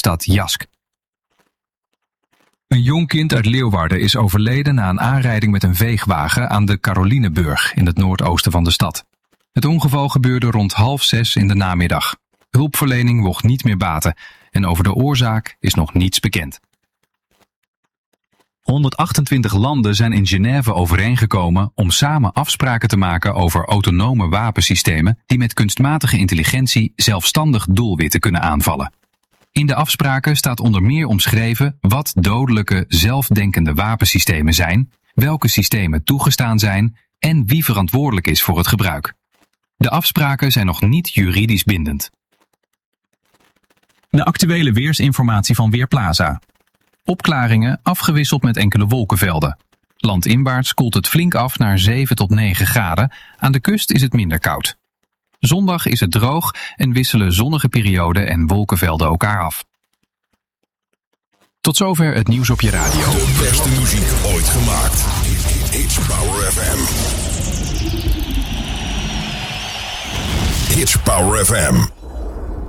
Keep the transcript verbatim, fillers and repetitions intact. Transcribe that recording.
stad Jask. Een jong kind uit Leeuwarden is overleden na een aanrijding met een veegwagen aan de Carolineburg in het noordoosten van de stad. Het ongeval gebeurde rond half zes in de namiddag. Hulpverlening mocht niet meer baten en over de oorzaak is nog niets bekend. honderdachtentwintig landen zijn in Genève overeengekomen om samen afspraken te maken over autonome wapensystemen die met kunstmatige intelligentie zelfstandig doelwitten kunnen aanvallen. In de afspraken staat onder meer omschreven wat dodelijke, zelfdenkende wapensystemen zijn, welke systemen toegestaan zijn en wie verantwoordelijk is voor het gebruik. De afspraken zijn nog niet juridisch bindend. De actuele weersinformatie van Weerplaza. Opklaringen afgewisseld met enkele wolkenvelden. Landinwaarts koelt het flink af naar zeven tot negen graden. Aan de kust is het minder koud. Zondag is het droog en wisselen zonnige perioden en wolkenvelden elkaar af. Tot zover het nieuws op je radio. De beste muziek ooit gemaakt. Hits Power F M. Hits Power F M.